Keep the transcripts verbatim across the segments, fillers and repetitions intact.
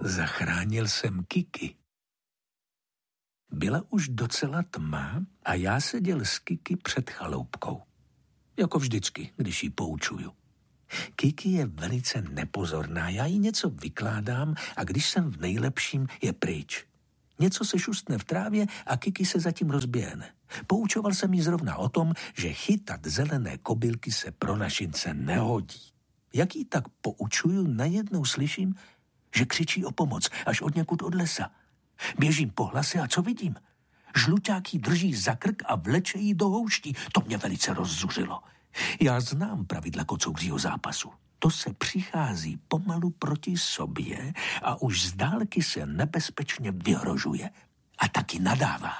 Zachránil jsem Kiki. Byla už docela tma a já seděl s Kiki před chaloupkou. Jako vždycky, když ji poučuju. Kiki je velice nepozorná, já jí něco vykládám a když jsem v nejlepším, je pryč. Něco se šustne v trávě a Kiki se zatím rozběhne. Poučoval jsem jí zrovna o tom, že chytat zelené kobylky se pro našince nehodí. Jak jí tak poučuju, najednou slyším, že křičí o pomoc až od někud od lesa. Běžím po hlase a co vidím? Žluťák jí drží za krk a vleče jí do houští. To mě velice rozzuřilo. Já znám pravidla kocouřího zápasu. To se přichází pomalu proti sobě a už z dálky se nebezpečně vyhrožuje. A taky nadává.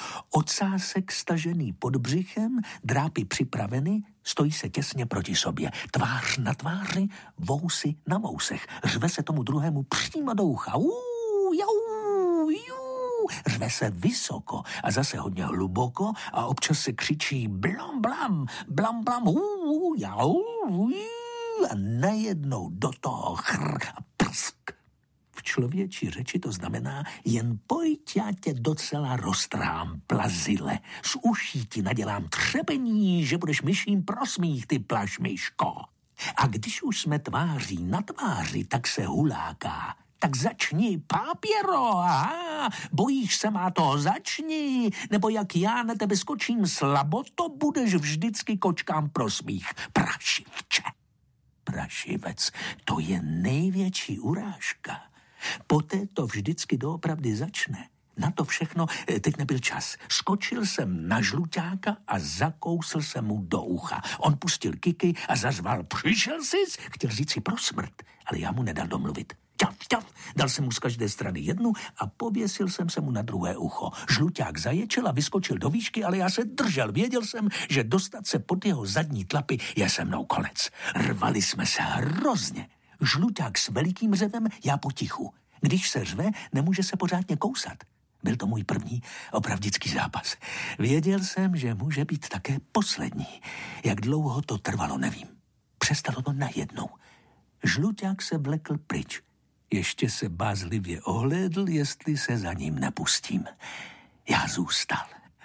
Ocásek stažený pod břichem, drápy připraveny, stojí se těsně proti sobě. Tvář na tváři, vousy na vousech. Řve se tomu druhému přímo do ucha. Uuu, jau, jú. Řve se vysoko a zase hodně hluboko a občas se křičí blam, blam, blam, blam, uuu, jau, jú. A najednou do toho chr a prsk. V člověčí řeči to znamená jen pojď, já tě docela roztrám, plazile. Z uší ti nadělám třepení, že budeš myším prosmích, ty plašmyško. A když už jsme tváří na tváři, tak se huláká. Tak začni, pápěro, aha, bojíš se má toho, začni, nebo jak já na tebe skočím slabo, to budeš vždycky kočkám prosmích, prašivče. Prašivec, to je největší urážka. Poté to vždycky doopravdy začne. Na to všechno teď nebyl čas. Skočil jsem na žluťáka a zakousl jsem mu do ucha. On pustil Kiki a zařval, přišel jsi? Chtěl říct si pro smrt, ale já mu nedal domluvit. Ťaf, ťaf, dal jsem mu z každé strany jednu a pověsil jsem se mu na druhé ucho. Žluťák zaječel a vyskočil do výšky, ale já se držel. Věděl jsem, že dostat se pod jeho zadní tlapy je se mnou konec. Rvali jsme se hrozně. Žluťák s velikým řevem, já potichu. Když se řve, nemůže se pořádně kousat. Byl to můj první opravdický zápas. Věděl jsem, že může být také poslední. Jak dlouho to trvalo, nevím. Přestalo to najednou. Žluťák se vlekl pryč. Ještě se bázlivě ohlédl, jestli se za ním nepustím. Já zůstal.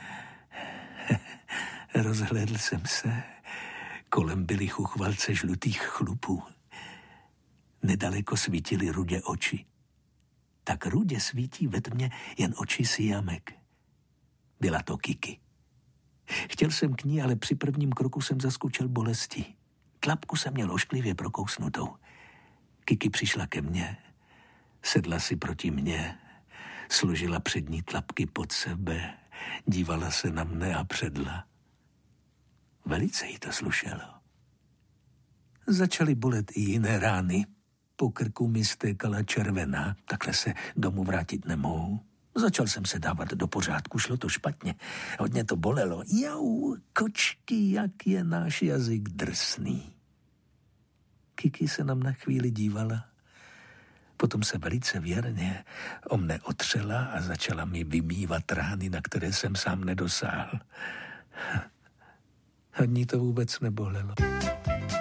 Rozhlédl jsem se. Kolem byly chuchvalce žlutých chlupů. Nedaleko svítily rudě oči. Tak rudě svítí ve tmě jen oči siamek. Byla to Kiki. Chtěl jsem k ní, ale při prvním kroku jsem zaskočil bolesti. Tlapku jsem měl ošklivě prokousnutou. Kiki přišla ke mně, sedla si proti mně, složila přední tlapky pod sebe, dívala se na mne a předla. Velice jí to slušelo. Začaly bolet i jiné rány. Po krku mi stékala červená, takhle se domů vrátit nemohu. Začal jsem se dávat do pořádku, šlo to špatně. Hodně to bolelo. Jau, kočky, jak je náš jazyk drsný. Kiki se nám na chvíli dívala. Potom se velice věrně o mne otřela a začala mi vymývat rány, na které jsem sám nedosáhl. Ani to vůbec nebolelo.